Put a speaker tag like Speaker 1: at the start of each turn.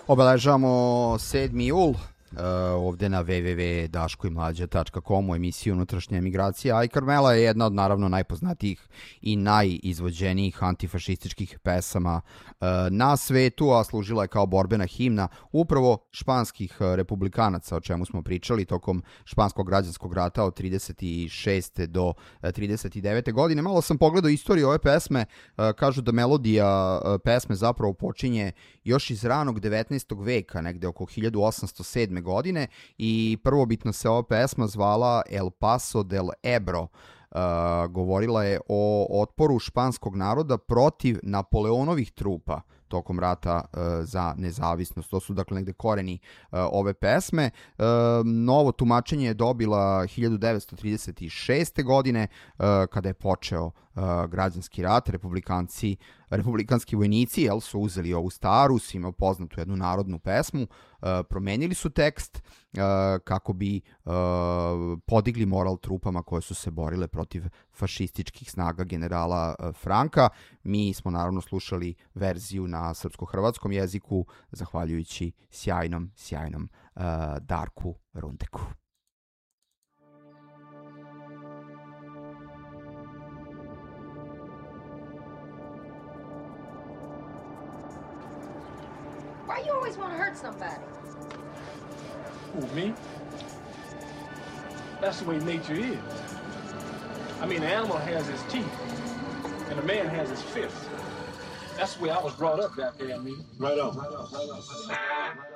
Speaker 1: Obeležavamo 7. jul ovde na www.daškoimlađa.com u emisiji Unutrašnje emigracije. A i Carmela je jedna od naravno najpoznatijih i najizvođenijih antifašističkih pesama na svetu, a služila je kao borbena himna upravo španskih republikanaca, o čemu smo pričali tokom španskog građanskog rata od 36. do 39. godine. Malo sam pogledao istoriju ove pesme, kažu da melodija pesme zapravo počinje još iz ranog 19. veka, negde oko 1807. godine i prvobitno se ova pesma zvala El Paso del Ebro. Govorila je o otporu španskog naroda protiv Napoleonovih trupa tokom rata za nezavisnost. To su dakle negde koreni ove pesme. Novo tumačenje je dobila 1936. godine kada je počeo građanski rat. Republikanski vojnici su uzeli ovu staru, svima poznatu jednu narodnu pesmu, promenili su tekst kako bi podigli moral trupama koje su se borile protiv fašističkih snaga generala Franka. Mi smo naravno slušali verziju na srpsko-hrvatskom jeziku zahvaljujući sjajnom Darku Rundeku.
Speaker 2: Why you always want to hurt somebody?
Speaker 3: Who, me? That's the way nature is. I mean, the animal has his teeth, and the man has his fist. That's the way I was brought up, goddamn me.
Speaker 4: Right on.